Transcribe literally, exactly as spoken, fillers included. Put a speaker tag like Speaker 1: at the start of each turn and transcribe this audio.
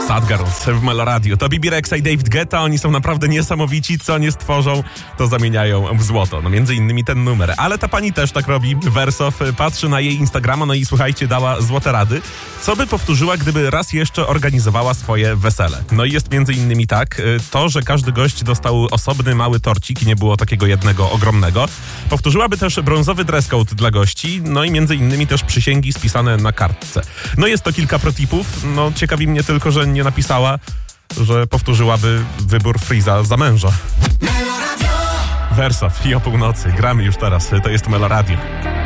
Speaker 1: Sad Girls w Meloradiu. To Bibi Rexa i David Guetta, oni są naprawdę niesamowici, co nie stworzą, to zamieniają w złoto. No między innymi ten numer. Ale ta pani też tak robi, Wersow, patrzy na jej Instagrama, no i słuchajcie, dała złote rady. Co by powtórzyła, gdyby raz jeszcze organizowała swoje wesele? No i jest między innymi tak, to, że każdy gość dostał osobny mały torcik i nie było takiego jednego ogromnego. Powtórzyłaby też brązowy dress code dla gości, no i między innymi też przysięgi spisane na kartce. No jest to kilka protipów, no ciekawi mnie tylko, że nie napisała, że powtórzyłaby wybór Freeza za męża. Wersow i o północy. Gramy już teraz. To jest Meloradio.